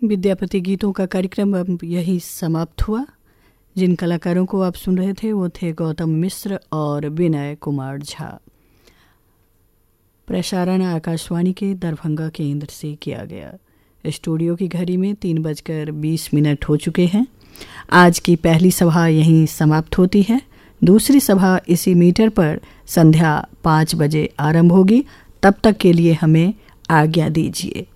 विद्यापति गीतों का कार्यक्रम अब यही समाप्त हुआ। जिन कलाकारों को आप सुन रहे थे वो थे गौतम मिश्र और विनय कुमार झा। प्रसारण आकाशवाणी के दरभंगा केंद्र से किया गया। स्टूडियो की घड़ी में 3:20 हो चुके हैं। आज की पहली सभा यहीं समाप्त होती है। दूसरी सभा इसी मीटर पर संध्या 5 बजे आरंभ होगी। तब तक के लिए हमें आज्ञा दीजिए।